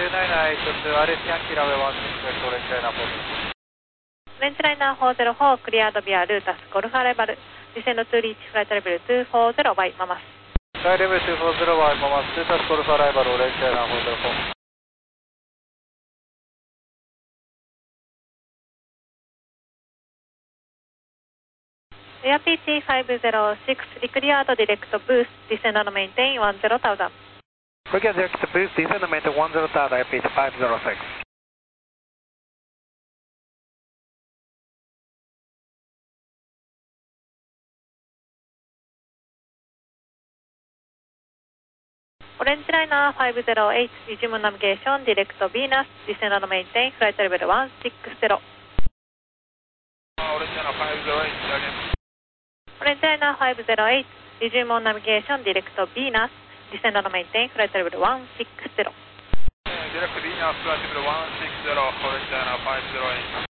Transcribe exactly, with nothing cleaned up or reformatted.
two nine nine eight two, Alice Yankee runway one six, orange liner four zero. オレンジライナーフォーゼロフォー、クリアードビアルータス、ゴルフアライバル、ディセンドトゥーリーチフライトレベルツーフォーゼロワイママス。 フライレベルツーフォーゼロワイママス、ルータスゴルフアライバル、オレンジライナーフォーゼロフォー。 エアピーティーファイブゼロシックス、リクリアードディレクトブース、ディセンドのメインテインワンゼロタウザン。 Forget direct to boost, descend to maintain one zero thousand, I P five zero six. Orange Liner five zero eight, resume navigation, direct Venus, descend and maintain, flight level one six zero. Orange Liner five zero eight, again. Orange Liner five zero eight, resume navigation, direct Venus, descend and maintain, flight level one six zero. Direct Venus, flight level one six zero, Orange Liner five zero eight.